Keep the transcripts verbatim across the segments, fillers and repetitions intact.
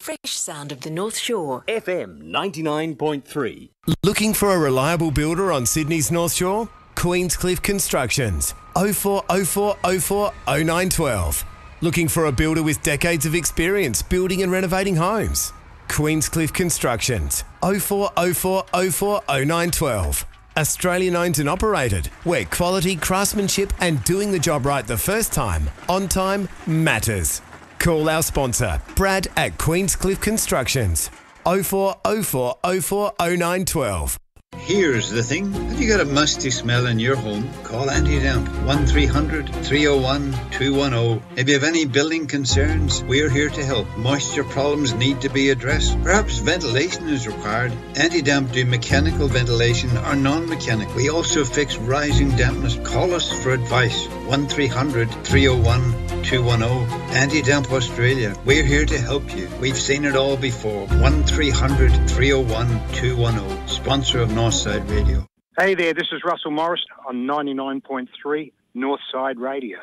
fresh sound of the North Shore. F M ninety-nine point three. Looking for a reliable builder on Sydney's North Shore? Queenscliff Constructions. oh four oh four oh four oh nine one two. Looking for a builder with decades of experience building and renovating homes? Queenscliff Constructions. oh four oh four oh four oh nine one two. Australian owned and operated, where quality, craftsmanship and doing the job right the first time, on time, matters. Call our sponsor, Brad at Queenscliff Constructions. oh four oh four oh four oh nine one two. Here's the thing. Have you got a musty smell in your home? Call Anti-Damp. one three hundred three oh one two one oh. If you have any building concerns, we're here to help. Moisture problems need to be addressed. Perhaps ventilation is required. Anti-Damp do mechanical ventilation or non-mechanical. We also fix rising dampness. Call us for advice. one three hundred three oh one two one oh. Anti-Damp Australia. We're here to help you. We've seen it all before. one three hundred three oh one two one oh. Sponsor of Northside Radio. Hey there, this is Russell Morris on ninety-nine point three Northside Radio.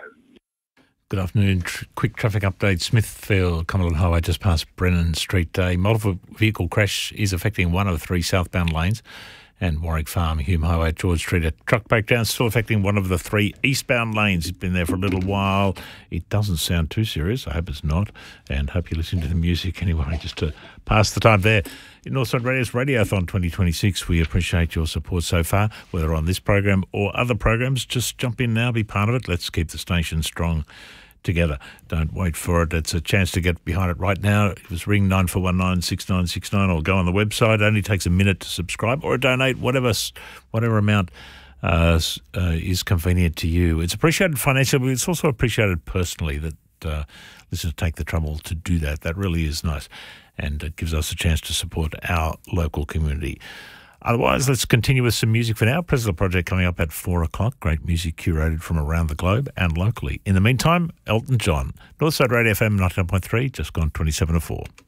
Good afternoon. Tr- quick traffic update. Smithfield, Cumberland Highway, just past Brennan Street. A multiple vehicle crash is affecting one of three southbound lanes. And Warwick Farm, Hume Highway at George Street. A truck breakdown still affecting one of the three eastbound lanes. It's been there for a little while. It doesn't sound too serious. I hope it's not. And hope you're listening to the music anyway, just to pass the time there. In Northside Radio's Radiothon twenty twenty-six, we appreciate your support so far, whether on this program or other programs. Just jump in now, be part of it. Let's keep the station strong together. Don't wait for it. It's a chance to get behind it right now. It was ring nine four one nine six nine six nine or go on the website. It only takes a minute to subscribe or donate whatever whatever amount uh, uh, is convenient to you. It's appreciated financially, but it's also appreciated personally that uh, listeners take the trouble to do that. That really is nice, and it gives us a chance to support our local community. Otherwise, let's continue with some music for now. President Project coming up at four o'clock. Great music curated from around the globe and locally. In the meantime, Elton John. Northside Radio F M ninety-nine point three, just gone twenty-seven to four.